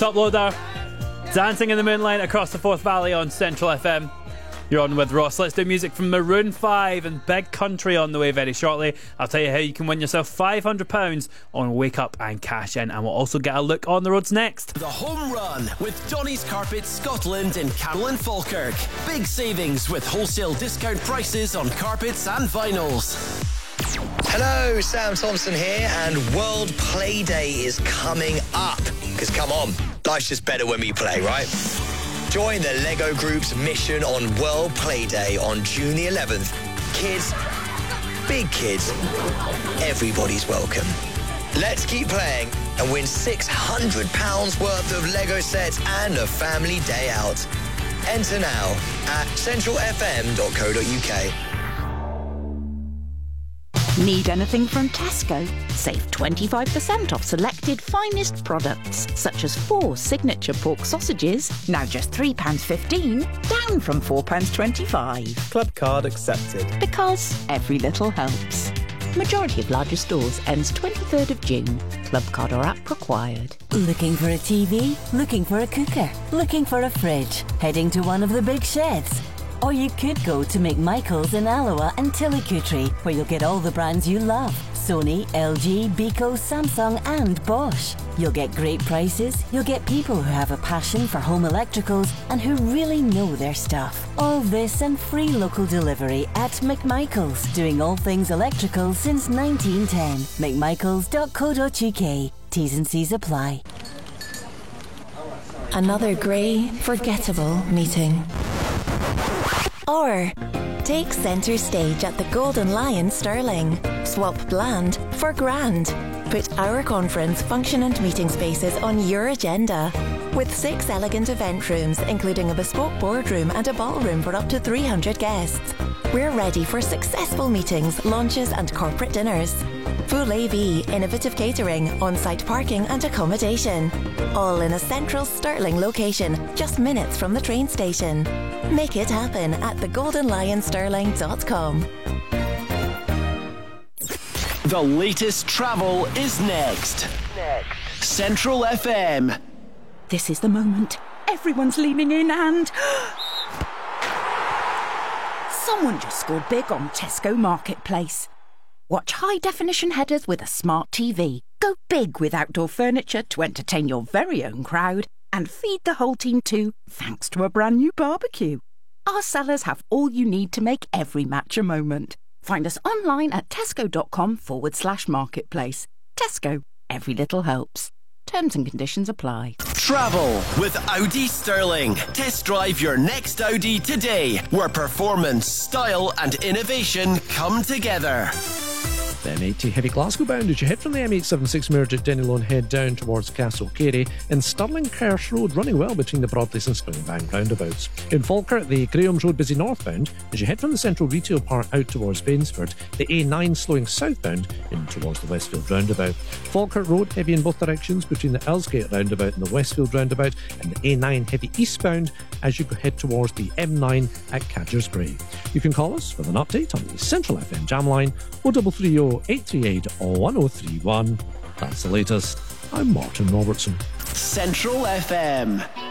Top Loader, Dancing in the Moonlight across the Forth Valley on Central FM. You're on with Ross. Let's do music from Maroon 5 and Big Country on the way very shortly. I'll tell you how you can win yourself £500 on Wake Up and Cash In, and we'll also get a look on the roads next. The Home Run with Donny's Carpet Scotland in Carolyn Falkirk. Big savings with wholesale discount prices on carpets and vinyls. Hello, Sam Thompson here, and World Play Day is coming up. Because come on, life's just better when we play, right? Join the Lego Group's mission on World Play Day on June the 11th. Kids, big kids, everybody's welcome. Let's keep playing and win £600 worth of Lego sets and a family day out. Enter now at centralfm.co.uk. Need anything from Tesco? Save 25% off selected finest products, such as 4 signature pork sausages, now just £3.15, down from £4.25. Club card accepted. Because every little helps. Majority of larger stores ends 23rd of June. Club card or app required. Looking for a TV? Looking for a cooker? Looking for a fridge? Heading to one of the big sheds? Or you could go to McMichael's in Alloa and Tillicoultry, where you'll get all the brands you love. Sony, LG, Beko, Samsung and Bosch. You'll get great prices, you'll get people who have a passion for home electricals and who really know their stuff. All this and free local delivery at McMichael's, doing all things electrical since 1910. McMichaels.co.uk. T's and C's apply. Another grey, forgettable meeting. Or take centre stage at the Golden Lion Stirling. Swap bland for grand. Put our conference, function and meeting spaces on your agenda. With 6 elegant event rooms, including a bespoke boardroom and a ballroom for up to 300 guests. We're ready for successful meetings, launches and corporate dinners. Full AV, innovative catering, on-site parking and accommodation. All in a central Stirling location, just minutes from the train station. Make it happen at thegoldenlionstirling.com. The latest travel is next. Central FM. This is the moment. Everyone's leaning in and... someone just scored big on Tesco Marketplace. Watch high-definition headers with a smart TV. Go big with outdoor furniture to entertain your very own crowd. And feed the whole team too, thanks to a brand new barbecue. Our sellers have all you need to make every match a moment. Find us online at tesco.com/marketplace. Tesco, every little helps. Terms and conditions apply. Travel with Audi Stirling. Test drive your next Audi today, where performance, style and innovation come together. The M80 heavy Glasgow bound as you head from the M876 merge at Denilone, head down towards Castle Carey, and Stirling Kersh Road running well between the Broadleys and Springbank roundabouts. In Falkirk, the Graham's Road busy northbound as you head from the Central Retail Park out towards Bainsford, the A9 slowing southbound in towards the Westfield roundabout. Falkirk Road heavy in both directions between the Elsgate roundabout and the Westfield roundabout, and the A9 heavy eastbound as you head towards the M9 at Cadgersbray. You can call us with an update on the Central FM jam line 0330 838 1031. That's the latest. I'm Martin Robertson. Central FM.